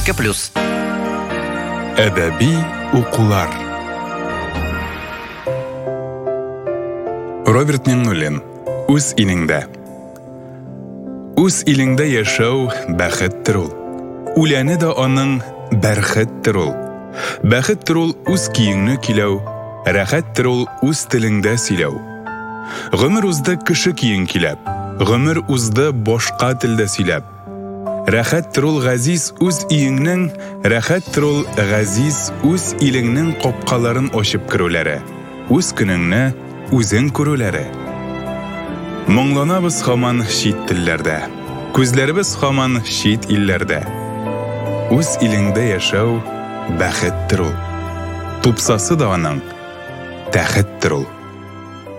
К+. Әдәби укулар. Роберт Миннуллин. Үз илеңдә. Үз илеңдә яшәү бәхеттер ул. Үләне дә аның бәрхеттер ул. Бәхеттер ул үз киеңне киләү, рәхәттер ул үз телеңдә сөйләү. Гомер узды кеше киең киләп, гомер узды башка телдә сөйләп. Рәхәттер ул газиз үз иеңнең, рәхәттер ул газиз үз илеңнең капкаларын ачып керүләре, үз көнеңне үзең күрүләре. Моңланабыз һаман чит телләрдә, күзләребез һаман чит илләрдә. Үз илеңдә яшәү бәхеттер ул. Тупсасы да аның тәхеттер ул.